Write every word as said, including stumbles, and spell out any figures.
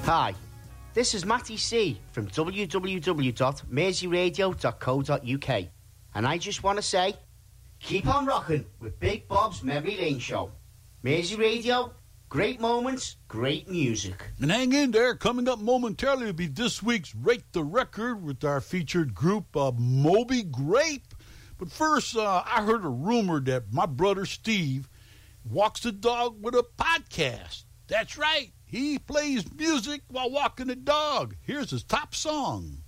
Hi, this is Matty C from w w w dot mersey radio dot co dot u k, and I just want to say, keep on rocking with Big Bob's Memory Lane Show. Mersey Radio, great moments, great music. And hang in there. Coming up momentarily will be this week's Rate the Record with our featured group, uh, Moby Grape. But first, uh, I heard a rumor that my brother Steve walks the dog with a podcast. That's right. He plays music while walking the dog. Here's his top song.